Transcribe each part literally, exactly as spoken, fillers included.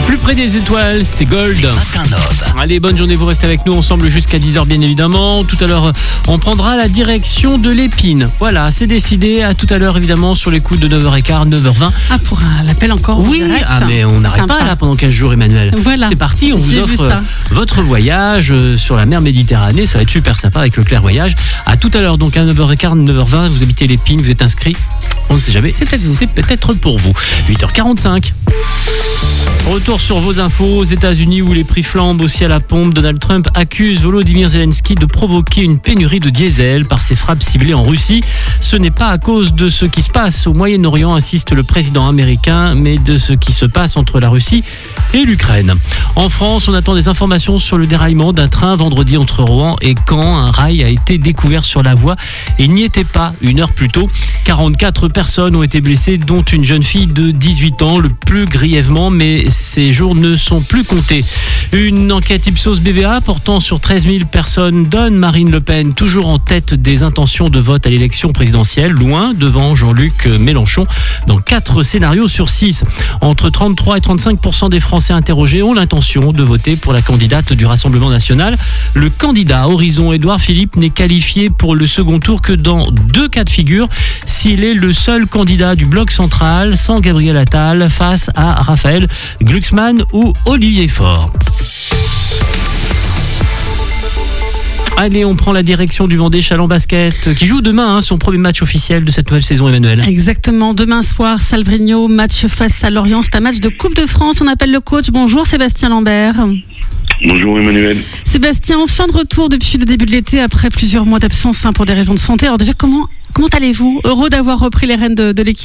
Plus près des étoiles, c'était Gold. Allez, bonne journée, vous restez avec nous ensemble jusqu'à dix heures bien évidemment. Tout à l'heure, on prendra la direction de l'Épine. Voilà, c'est décidé. À tout à l'heure évidemment sur les coups de neuf heures quinze, neuf heures vingt. Ah, pour un, l'appel encore. Oui, ah, mais on n'arrête pas là pendant quinze jours, Emmanuel. Voilà. C'est parti, on vous J'ai offre votre voyage sur la mer Méditerranée. Ça va être super sympa avec le Clair Voyage. À tout à l'heure, donc à neuf heures quinze, neuf heures vingt, vous habitez l'Épine, vous êtes inscrit. On ne sait jamais, c'est peut-être, c'est peut-être pour vous. huit heures quarante-cinq. Retour sur vos infos. Aux États-Unis où les prix flambent aussi à la pompe, Donald Trump accuse Volodymyr Zelensky de provoquer une pénurie de diesel par ses frappes ciblées en Russie. Ce n'est pas à cause de ce qui se passe au Moyen-Orient, insiste le président américain, mais de ce qui se passe entre la Russie et l'Ukraine. En France, on attend des informations sur le déraillement d'un train vendredi entre Rouen et Caen. Un rail a été découvert sur la voie et il n'y était pas une heure plus tôt. quarante-quatre personnes ont été blessées, dont une jeune fille de dix-huit ans, le plus grièvement, mais ces jours ne sont plus comptés. Une enquête Ipsos B V A portant sur treize mille personnes donne Marine Le Pen toujours en tête des intentions de vote à l'élection présidentielle, loin devant Jean-Luc Mélenchon dans quatre scénarios sur six. Entre trente-trois et trente-cinq pour cent des Français interrogés ont l'intention de voter pour la candidate du Rassemblement national. Le candidat Horizon Édouard Philippe n'est qualifié pour le second tour que dans deux cas de figure, s'il est le seul candidat du bloc central sans Gabriel Attal face à Raphaël Glucksmann ou Olivier Faure. Allez, on prend la direction du Vendée Chalon Basket qui joue demain hein, son premier match officiel de cette nouvelle saison, Emmanuel. Exactement, demain soir, Salvrigno, match face à Lorient. C'est un match de Coupe de France. On appelle le coach. Bonjour Sébastien Lambert. Bonjour Emmanuel. Sébastien, en fin de retour depuis le début de l'été, après plusieurs mois d'absence hein, pour des raisons de santé. Alors déjà, comment, comment allez-vous ? Heureux d'avoir repris les rênes de, de l'équipe ?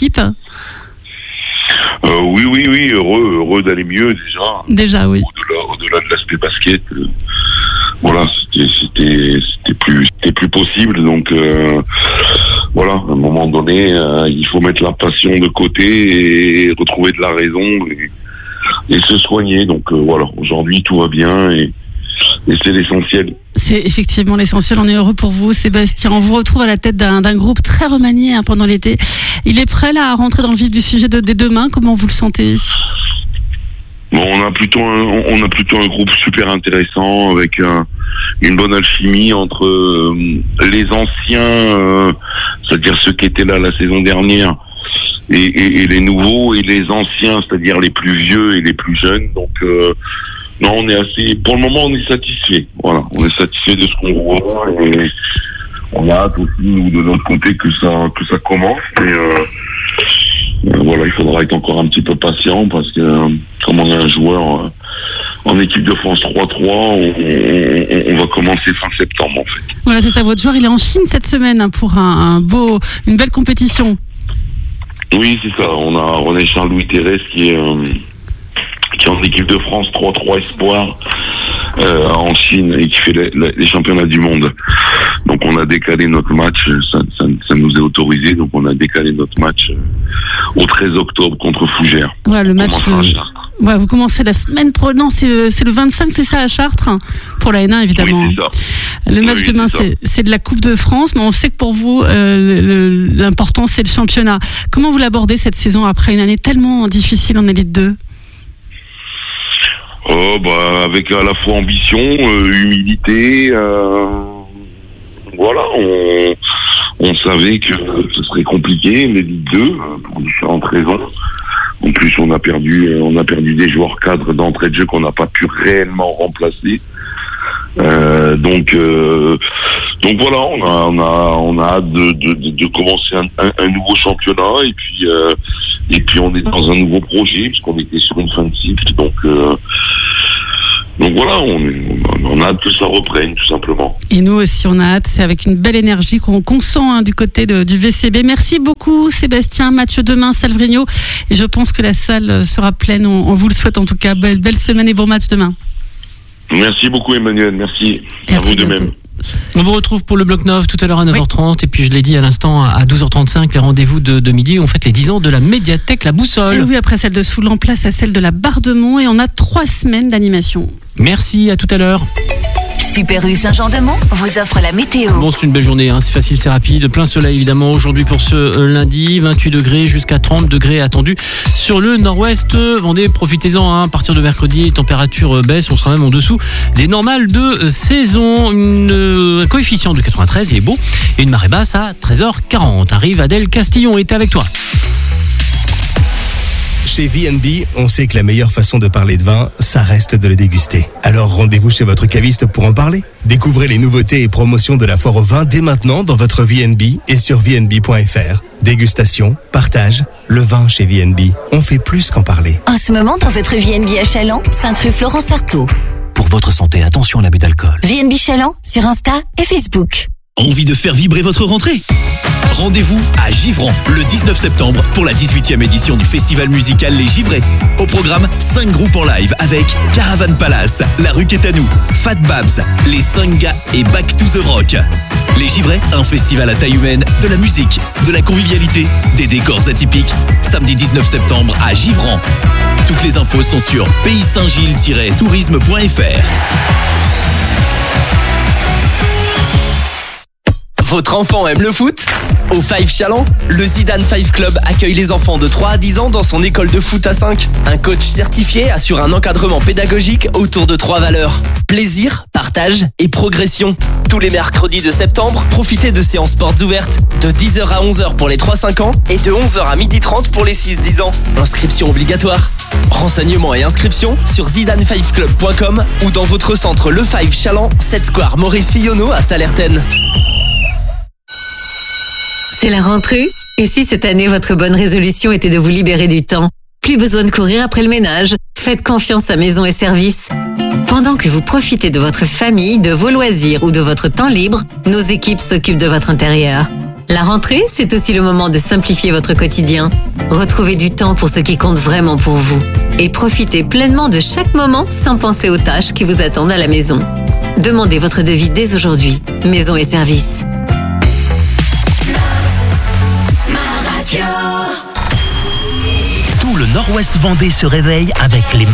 Euh, oui, oui, oui, heureux, heureux d'aller mieux déjà. Déjà, oui. Au-delà, au-delà de l'aspect basket, euh, voilà, c'était, c'était, c'était plus, c'était plus possible. Donc, euh, voilà, à un moment donné, euh, il faut mettre la passion de côté et retrouver de la raison et, et se soigner. Donc, euh, voilà, aujourd'hui tout va bien et, et c'est l'essentiel. C'est effectivement l'essentiel. On est heureux pour vous, Sébastien. On vous retrouve à la tête d'un, d'un groupe très remanié hein, pendant l'été. Il est prêt là à rentrer dans le vif du sujet de, dès demain. Comment vous le sentez ? Bon, on a plutôt un, on a plutôt un groupe super intéressant avec un, une bonne alchimie entre euh, les anciens, euh, c'est-à-dire ceux qui étaient là la saison dernière, et, et, et les nouveaux, et les anciens, c'est-à-dire les plus vieux et les plus jeunes. Donc euh, non, on est assez, pour le moment, on est satisfait. Voilà, on est satisfait de ce qu'on voit et on a hâte aussi nous de notre côté que ça que ça commence. Et euh, euh, voilà, il faudra être encore un petit peu patient parce que euh, comme on a un joueur euh, en équipe de France trois trois, on, on, on va commencer fin septembre en fait. Voilà, c'est ça. Votre joueur, il est en Chine cette semaine hein, pour un, un beau, une belle compétition. Oui, c'est ça. On a René Charles-Louis Thérèse qui est euh, qui est en équipe de France trois trois Espoir euh, en Chine et qui fait les, les championnats du monde. Donc on a décalé notre match, ça, ça, ça nous est autorisé, donc on a décalé notre match euh, au treize octobre contre Fougères. Ouais, le match de... ouais, vous commencez la semaine pro... Non, c'est, c'est le vingt-cinq, c'est ça, à Chartres, pour la N un évidemment. Oui, c'est ça. Le match oui, demain, c'est, c'est, c'est de la Coupe de France, mais on sait que pour vous, euh, le, l'important c'est le championnat. Comment vous l'abordez cette saison après une année tellement difficile en Élite deux ? Oh bah avec à la fois ambition, euh, humilité, euh, voilà, on, on savait que ce serait compliqué, mais Ligue deux, pour différentes raisons. En plus on a perdu on a perdu des joueurs cadres d'entrée de jeu qu'on n'a pas pu réellement remplacer. Euh, donc euh, donc voilà, on a on a on a hâte de, de, de commencer un, un, un nouveau championnat et puis euh, et puis on est dans un nouveau projet puisqu'on était sur une fin de cycle, donc euh, donc voilà, on, on a hâte que ça reprenne tout simplement. Et nous aussi on a hâte, c'est avec une belle énergie qu'on, qu'on sent hein, du côté de, du V C B. Merci beaucoup Sébastien, match demain Salvrigno et je pense que la salle sera pleine, on, on vous le souhaite en tout cas, belle, belle semaine et bon match demain. Merci beaucoup Emmanuel, merci et à vous de même. On vous retrouve pour le Bloc neuf tout à l'heure à neuf heures trente oui. Et puis je l'ai dit à l'instant à douze heures trente-cinq, les rendez-vous de, de midi, on fête les dix ans de la médiathèque La Boussole. Et oui, après celle de Soulan, place à celle de la Barre de Mont et on a trois semaines d'animation. Merci, à tout à l'heure. Super U Saint-Jean-de-Mont vous offre la météo. Bon, c'est une belle journée, hein. C'est facile, c'est rapide. Plein soleil évidemment aujourd'hui pour ce euh, lundi. vingt-huit degrés jusqu'à trente degrés attendus sur le nord-ouest Vendée. Profitez-en, hein. À partir de mercredi, les températures euh, baissent. On sera même en dessous des normales de euh, saison. Une, euh, un coefficient de quatre-vingt-treize, il est beau. Et une marée basse à treize heures quarante. Arrive Adèle Castillon, est avec toi. Chez V and B, on sait que la meilleure façon de parler de vin, ça reste de le déguster. Alors rendez-vous chez votre caviste pour en parler. Découvrez les nouveautés et promotions de la foire au vin dès maintenant dans votre V and B et sur v n b point f r. Dégustation, partage, le vin chez V and B. On fait plus qu'en parler. En ce moment, dans votre V and B à Chaland, Sainte-Rue Florence-Artaud. Pour votre santé, attention à l'abus d'alcool. V and B Chaland sur Insta et Facebook. Envie de faire vibrer votre rentrée ? Rendez-vous à Givran le dix-neuf septembre pour la dix-huitième édition du festival musical Les Givrés. Au programme, cinq groupes en live avec Caravan Palace, La Rue Qu'est à nous, Fat Babs, Les cinq gars et Back to the Rock. Les Givrés, un festival à taille humaine, de la musique, de la convivialité, des décors atypiques. Samedi dix-neuf septembre à Givran. Toutes les infos sont sur pays saint gilles tiret tourisme point f r. Votre enfant aime le foot ? Au Five Chaland, le Zidane Five Club accueille les enfants de trois à dix ans dans son école de foot à cinq. Un coach certifié assure un encadrement pédagogique autour de trois valeurs. Plaisir, partage et progression. Tous les mercredis de septembre, profitez de séances portes ouvertes de dix heures à onze heures pour les trois à cinq ans et de onze heures à midi trente pour les six à dix ans. Inscription obligatoire. Renseignements et inscriptions sur zidane five club point com ou dans votre centre Le Five Chaland, sept square Maurice Fillonneau à Salertaine. C'est la rentrée. Et si cette année, votre bonne résolution était de vous libérer du temps ? Plus besoin de courir après le ménage. Faites confiance à Maison et Services. Pendant que vous profitez de votre famille, de vos loisirs ou de votre temps libre, nos équipes s'occupent de votre intérieur. La rentrée, c'est aussi le moment de simplifier votre quotidien. Retrouvez du temps pour ce qui compte vraiment pour vous. Et profitez pleinement de chaque moment sans penser aux tâches qui vous attendent à la maison. Demandez votre devis dès aujourd'hui. Maison et Services. Tout le nord-ouest Vendée se réveille avec les